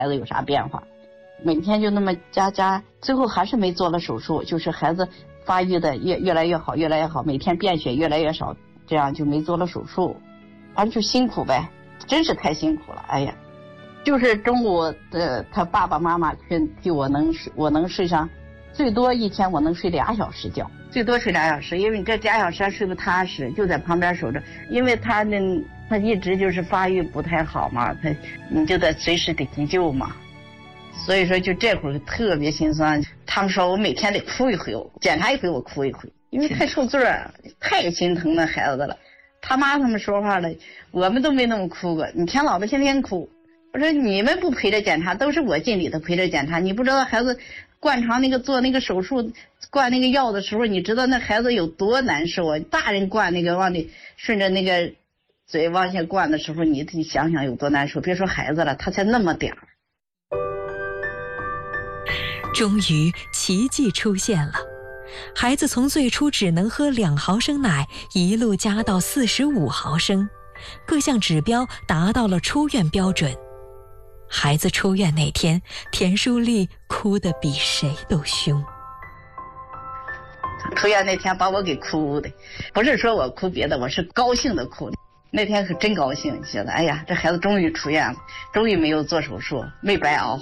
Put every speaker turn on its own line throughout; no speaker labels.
孩子有啥变化。每天就那么加，最后还是没做了手术，就是孩子发育的越来越好，越来越好，每天便血越来越少，这样就没做了手术，反正就辛苦呗，真是太辛苦了。哎呀，就是中午他爸爸妈妈替我能睡上，最多一天我能睡2小时觉，最多睡2小时，因为你这2小时睡不踏实，就在旁边守着，因为他一直就是发育不太好嘛，你就得随时得急救嘛。所以说就这会儿特别心酸，他们说我每天得哭一回，检查一回我哭一回，因为太受罪儿，太心疼那孩子了。他妈他们说话了，我们都没那么哭过，你天老子天天哭。我说你们不陪着检查，都是我尽里头陪着检查，你不知道孩子灌肠做那个手术灌那个药的时候，你知道那孩子有多难受啊！大人灌那个往里顺着那个嘴往下灌的时候，你想想有多难受，别说孩子了，他才那么点儿。
终于奇迹出现了，孩子从最初只能喝2毫升奶，一路加到45毫升，各项指标达到了出院标准。孩子出院那天，田淑丽哭得比谁都凶。
出院那天把我给哭的，不是说我哭别的，我是高兴的哭的。那天可真高兴，觉得哎呀，这孩子终于出院了，终于没有做手术，没白熬。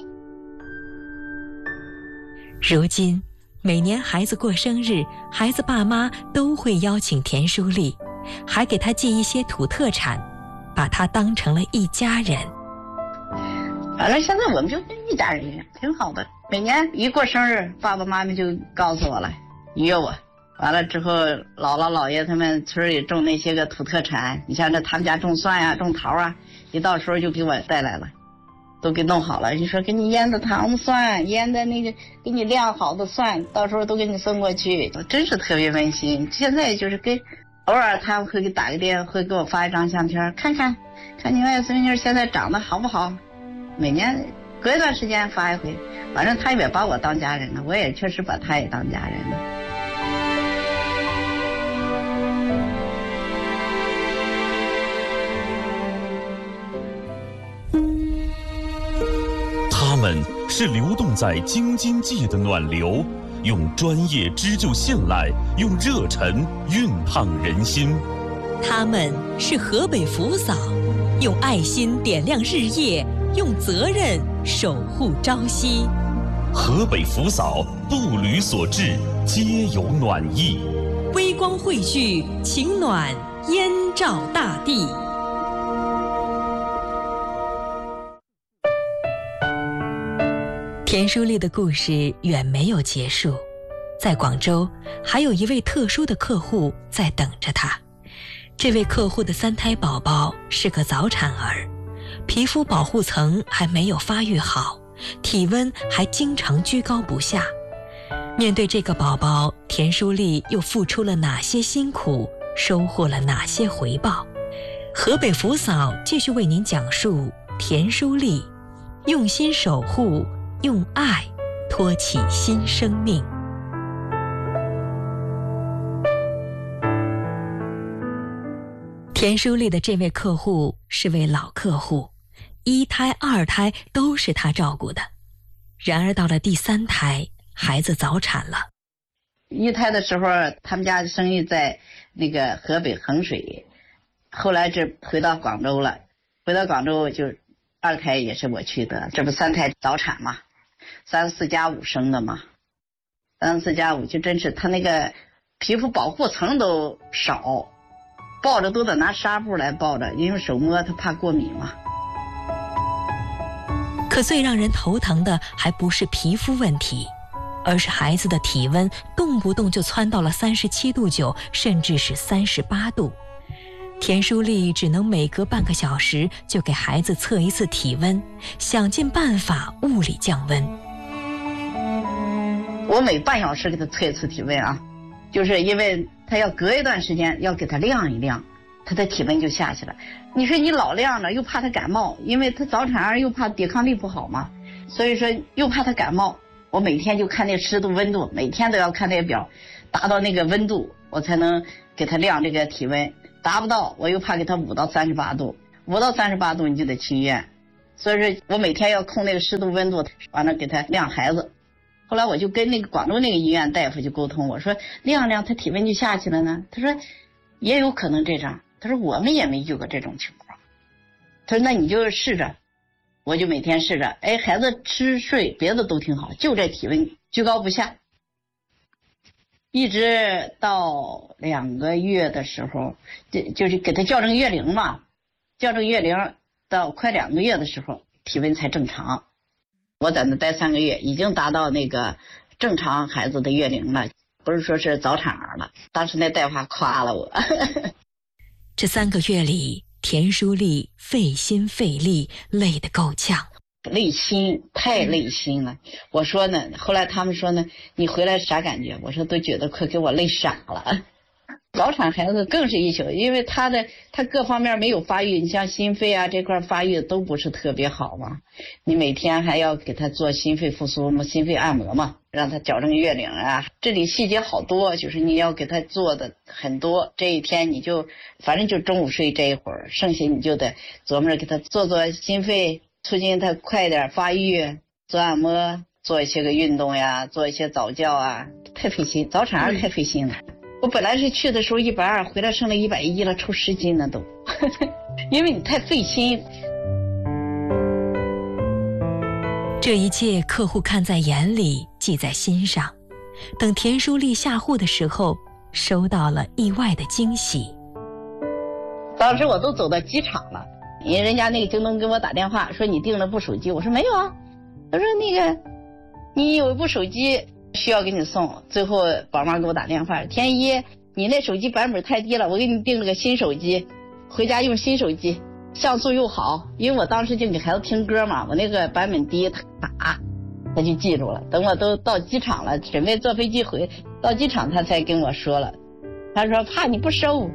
如今每年孩子过生日，孩子爸妈都会邀请田淑丽，还给他寄一些土特产，把他当成了一家人。
反正现在我们就跟一家人一样，挺好的。每年一过生日，爸爸妈妈就告诉我了，约我。完了之后，姥姥姥爷他们村里种那些个土特产，你像他们家种蒜呀、种桃啊，一到时候就给我带来了，都给弄好了。你说给你腌的糖蒜，腌的那个给你晾好的蒜，到时候都给你送过去，真是特别温馨。现在就是偶尔他会给打个电话，会给我发一张相片，看你外孙女现在长得好不好。每年隔一段时间发一回，反正他也把我当家人了，我也确实把他也当家人了。
他们是流动在京津冀的暖流，用专业织就线缆，用热忱熨烫人心。
他们是河北扶嫂，用爱心点亮日夜，用责任守护朝夕。
河北扶嫂，步履所至，皆有暖意。
微光汇聚，情暖燕赵大地。田淑丽的故事远没有结束，在广州还有一位特殊的客户在等着她。这位客户的3胎宝宝是个早产儿，皮肤保护层还没有发育好，体温还经常居高不下。面对这个宝宝，田淑丽又付出了哪些辛苦，收获了哪些回报？河北扶嫂继续为您讲述田淑丽用心守护，用爱托起新生命。田淑丽的这位客户是位老客户，1胎、2胎都是他照顾的。然而到了第3胎，孩子早产了。
1胎的时候，他们家的生意在那个河北衡水，后来这回到广州了。回到广州就2胎也是我去的，这不3胎早产嘛，34+5生的嘛，34+5就真是他那个皮肤保护层都少，抱着都得拿纱布来抱着，因为手摸他怕过敏嘛。
可最让人头疼的还不是皮肤问题，而是孩子的体温动不动就窜到了37.9度，甚至是38度。田淑丽只能每隔半个小时就给孩子测一次体温，想尽办法物理降温。
我每半小时给他测一次体温啊，就是因为他要隔一段时间要给他量一量，他的体温就下去了。你说你老量着又怕他感冒，因为他早产儿又怕抵抗力不好嘛，所以说又怕他感冒。我每天就看那湿度温度，每天都要看那个表，达到那个温度我才能给他量这个体温，达不到我又怕给他5到38度，5到38度你就得去医院所以说我每天要控那个湿度温度，完了给他量孩子。后来我就跟那个广州那个医院大夫就沟通，我说量量他体温就下去了呢，他说也有可能这样，他说我们也没遇过这种情况，他说那你就试着，我就每天试着，哎，孩子吃睡别的都挺好，就这体温居高不下，一直到2个月的时候，就是给他校正月龄嘛，校正月龄到快2个月的时候，体温才正常。我在那待3个月，已经达到那个正常孩子的月龄了，不是说是早产儿了。当时那大夫夸了我。
这3个月里，田淑丽费心费力，累得够呛。
累心，太累心了。我说呢，后来他们说呢，你回来啥感觉？我说都觉得快给我累傻了。早产孩子更是一宿，因为他各方面没有发育，你像心肺啊这块发育都不是特别好嘛。你每天还要给他做心肺复苏嘛，心肺按摩嘛，让他矫正月龄啊。这里细节好多，就是你要给他做的很多。这一天你就反正就中午睡这一会儿，剩下你就得琢磨着给他做心肺，促进他快点发育，做按摩，做一些个运动呀，做一些早教啊，太费心，早产儿太费心了。我本来是去的时候120，回来剩了110了，抽10斤了都，因为你太费心。
这一切客户看在眼里，记在心上。等田淑丽下户的时候，收到了意外的惊喜。
当时我都走到机场了，因为人家那个京东给我打电话说你订了部手机，我说没有啊，他说那个你有一部手机需要给你送，最后宝妈给我打电话，田一，你那手机版本太低了，我给你订了个新手机，回家用新手机，像素又好，因为我当时就给孩子听歌嘛，我那个版本低，他就记住了。等我都到机场了，准备坐飞机回到机场，他才跟我说了，他说怕你不收。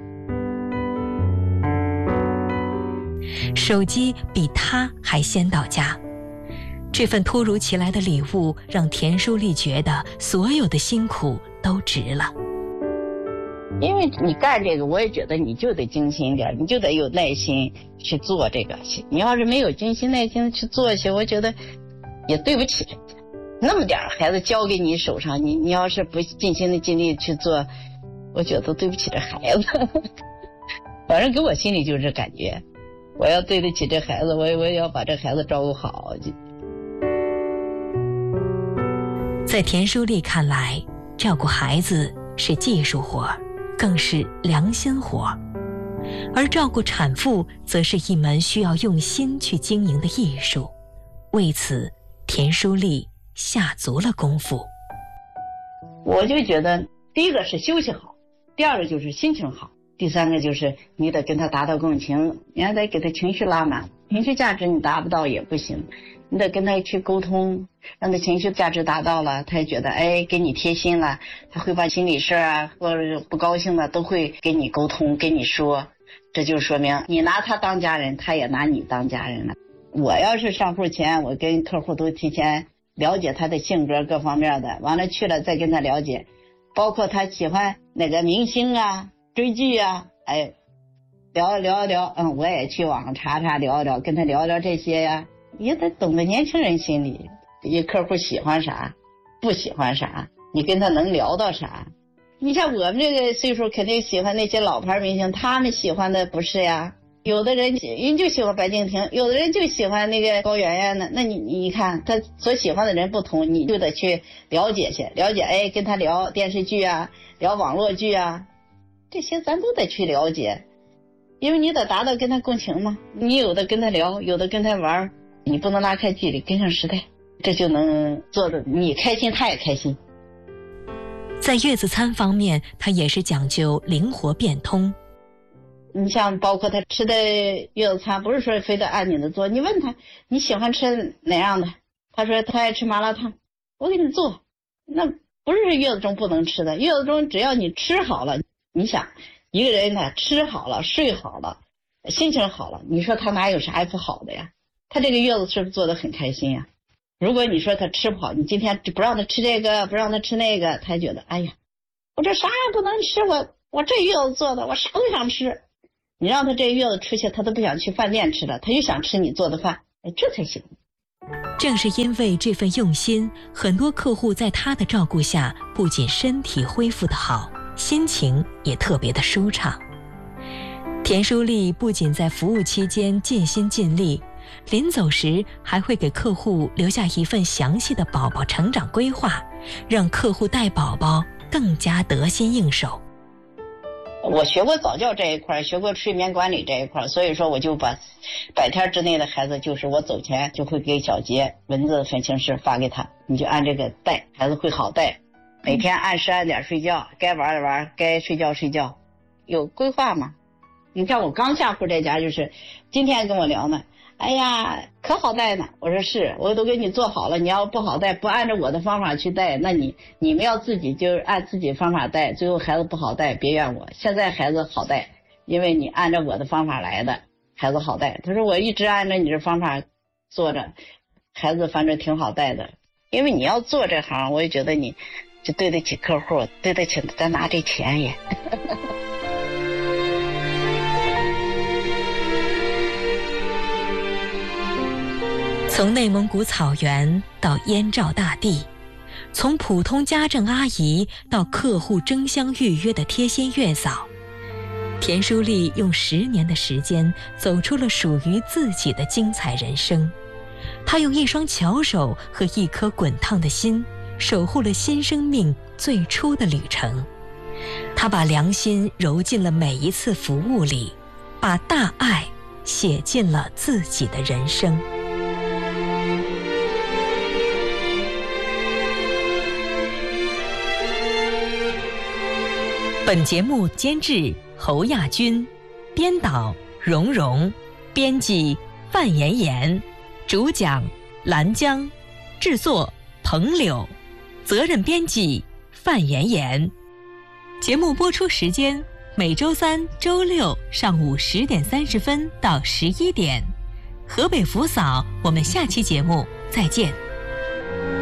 手机比他还先到家。这份突如其来的礼物让田淑丽觉得所有的辛苦都值了。
因为你干这个，我也觉得你就得精心一点，你就得有耐心去做这个。你要是没有精心耐心去做去，我觉得也对不起人家。那么点孩子交给你手上，你要是不尽心的尽力去做，我觉得对不起这孩子。反正给我心里就是这感觉，我要对得起这孩子，我也要把这孩子照顾好。
在田淑丽看来，照顾孩子是技术活，更是良心活，而照顾产妇则是一门需要用心去经营的艺术。为此，田淑丽下足了功夫。
我就觉得，第一个是休息好，第二个就是心情好，第三个就是你得跟他达到共情，你还得给他情绪拉满，情绪价值你达不到也不行，你得跟他去沟通，让他情绪价值达到了，他也觉得哎给你贴心了，他会把心里事啊或者不高兴的都会跟你沟通跟你说，这就说明你拿他当家人，他也拿你当家人了。我要是上户前，我跟客户都提前了解他的性格各方面的，完了去了再跟他了解，包括他喜欢哪个明星啊追剧啊，哎聊一聊，我也去网上查查聊一聊，跟他聊聊这些呀，也得懂得年轻人心理，一客户喜欢啥不喜欢啥，你跟他能聊到啥。你像我们这个岁数肯定喜欢那些老牌明星，他们喜欢的不是呀，有的人就喜欢白敬亭，有的人就喜欢那个高圆圆的，那你看他所喜欢的人不同，你就得去了解去了解，哎跟他聊电视剧啊聊网络剧啊，这些咱都得去了解，因为你得达到跟他共情嘛，你有的跟他聊，有的跟他玩，你不能拉开距离，跟上时代，这就能做的你开心他也开心。
在月子餐方面，他也是讲究灵活变通。
你像包括他吃的月子餐，不是说非得按你的做，你问他你喜欢吃哪样的，他说他爱吃麻辣烫，我给你做，那不是月子中不能吃的，月子中只要你吃好了，你想一个人呢吃好了睡好了心情好了，你说他哪有啥不好的呀，他这个月子是不是做得很开心呀？如果你说他吃不好，你今天不让他吃这个不让他吃那个，他觉得哎呀我这啥也不能吃，我这月子做的我啥都想吃，你让他这月子出去他都不想去饭店吃了，他就想吃你做的饭， 这才行。
正是因为这份用心，很多客户在他的照顾下，不仅身体恢复得好，心情也特别的舒畅。田淑丽不仅在服务期间尽心尽力，临走时还会给客户留下一份详细的宝宝成长规划，让客户带宝宝更加得心应手。
我学过早教这一块，学过睡眠管理这一块，所以说我就把100天之内的孩子，就是我走前就会给小杰文字分形式发给他，你就按这个带，孩子会好带。每天按时按点睡觉，该玩的玩，该睡觉睡觉，有规划嘛。你看我刚下户这家，就是今天跟我聊呢，哎呀可好带呢。我说是，我都给你做好了，你要不好带，不按照我的方法去带，那你们要自己就按自己方法带，最后孩子不好带别怨我。现在孩子好带，因为你按照我的方法来的，孩子好带。他说我一直按照你这方法做着，孩子反正挺好带的。因为你要做这行，我也觉得你就对得起客户，对得起咱拿这钱也。
从内蒙古草原到燕赵大地，从普通家政阿姨到客户争相预约的贴心月嫂，田淑丽用10年的时间走出了属于自己的精彩人生。她用一双巧手和一颗滚烫的心，守护了新生命最初的旅程。她把良心揉进了每一次服务里，把大爱写进了自己的人生。本节目监制侯亚军，编导蓉蓉，编辑范妍妍，主讲兰江，制作彭柳，责任编辑范妍妍。节目播出时间每周3、周6上午10点30分到11点。河北福嫂，我们下期节目再见。